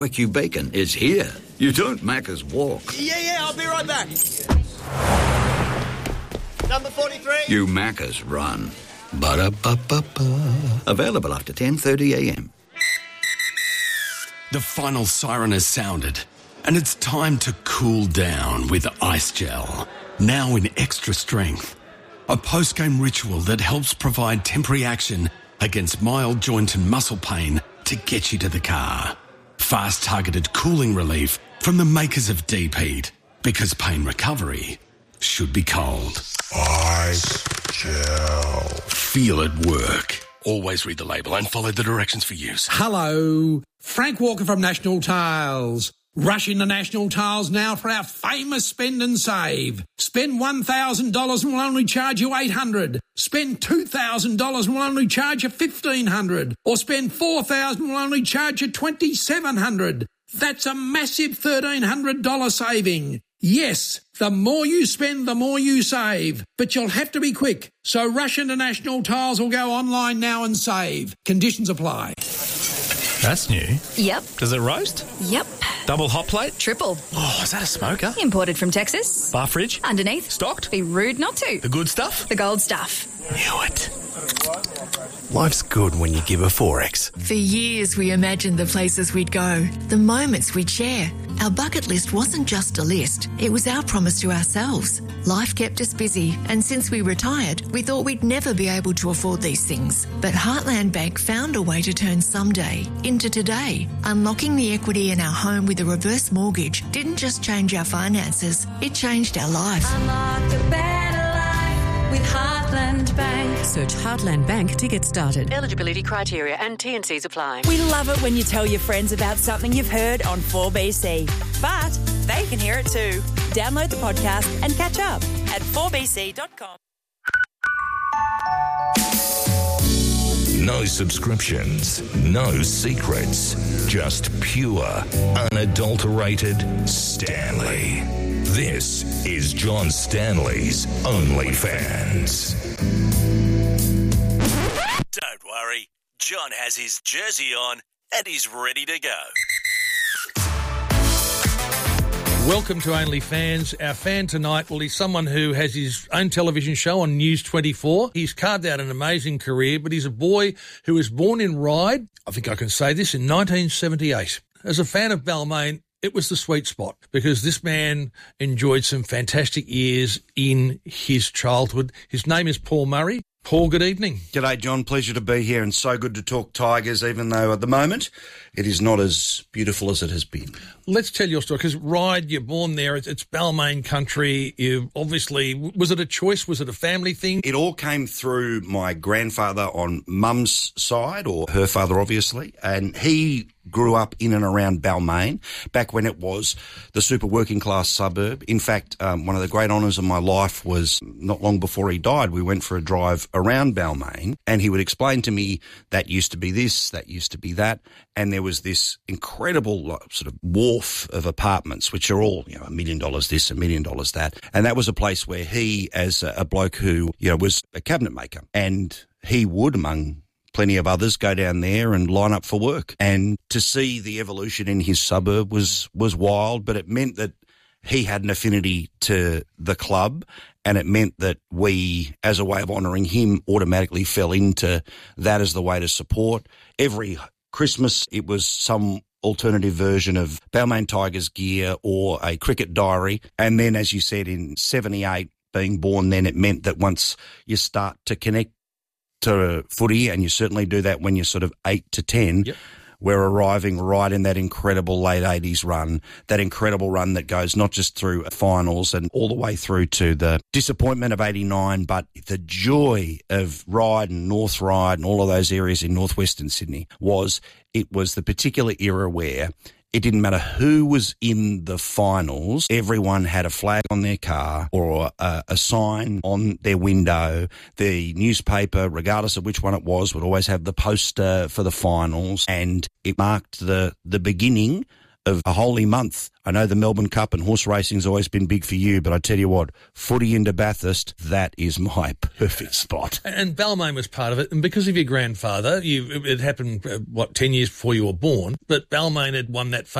Barbecue bacon is here. You don't Macca's walk. Yeah, I'll be right back. Number 43. You Macca's run. Ba-da-ba-ba-ba. Available after 10:30 a.m. The final siren has sounded, and it's time to cool down with Ice Gel. Now in extra strength. A post-game ritual that helps provide temporary action against mild joint and muscle pain to get you to the car. Fast targeted cooling relief from the makers of Deep Heat, because pain recovery should be cold. Ice Gel. Feel it work. Always read the label and follow the directions for use. Hello, Frank Walker from National Tiles. Rush into National Tiles now for our famous spend and save. Spend $1,000 and we'll only charge you $800. Spend $2,000 and we'll only charge you $1,500. Or spend $4,000 and we'll only charge you $2,700. That's a massive $1,300 saving. Yes, the more you spend, the more you save. But you'll have to be quick. So rush into National Tiles or go online now and save. Conditions apply. That's new. Yep. Does it roast? Yep. Double hot plate? Triple. Oh, is that a smoker? Imported from Texas. Bar fridge? Underneath. Stocked? Be rude not to. The good stuff? The gold stuff. Knew it. Life's good when you give a 4X. For years we imagined the places we'd go, the moments we'd share. Our bucket list wasn't just a list, it was our promise to ourselves. Life kept us busy, and since we retired, we thought we'd never be able to afford these things. But Heartland Bank found a way to turn someday into today. Unlocking the equity in our home with a reverse mortgage didn't just change our finances, it changed our life. Unlock a better life with Heartland Bank. Search Heartland Bank to get started. Eligibility criteria and T&Cs apply. We love it when you tell your friends about something you've heard on 4BC. But they can hear it too. Download the podcast and catch up at 4bc.com. No subscriptions, no secrets, just pure, unadulterated Stanley. This is John Stanley's OnlyFans. Don't worry, John has his jersey on and he's ready to go. Welcome to OnlyFans. Our fan tonight, well, he's someone who has his own television show on News 24. He's carved out an amazing career, but he's a boy who was born in Ryde, I think I can say this, in 1978. As a fan of Balmain, it was the sweet spot because this man enjoyed some fantastic years in his childhood. His name is Paul Murray. Paul, good evening. G'day, John. Pleasure to be here and so good to talk Tigers, even though at the moment it is not as beautiful as it has been. Let's tell your story, because Ryde, you're born there. It's Balmain country. You obviously, was it a choice? Was it a family thing? It all came through my grandfather on mum's side, or her father, obviously, and he grew up in and around Balmain back when it was the super working class suburb. In fact, one of the great honours of my life was not long before he died, we went for a drive around Balmain and he would explain to me that used to be this, that used to be that, and there was this incredible sort of wharf of apartments which are all, $1 million this, $1 million that, and that was a place where he, as a bloke who, was a cabinet maker, and he would, among plenty of others, go down there and line up for work. And to see the evolution in his suburb was wild, but it meant that he had an affinity to the club, and it meant that we, as a way of honouring him, automatically fell into that as the way to support. Every Christmas, it was some alternative version of Balmain Tigers gear or a cricket diary. And then, as you said, in 78, being born then, it meant that once you start to connect to footy, and you certainly do that when you're sort of 8 to 10, yep, we're arriving right in that incredible late 80s run, that incredible run that goes not just through finals and all the way through to the disappointment of 89, but the joy of Ryde and North Ryde and all of those areas in northwestern Sydney it was the particular era where it didn't matter who was in the finals. Everyone had a flag on their car or a sign on their window. The newspaper, regardless of which one it was, would always have the poster for the finals. And it marked the beginning of a holy month. I know the Melbourne Cup and horse racing's always been big for you, but I tell you what, footy into Bathurst, that is my perfect spot. And Balmain was part of it, and because of your grandfather, it happened, 10 years before you were born, but Balmain had won that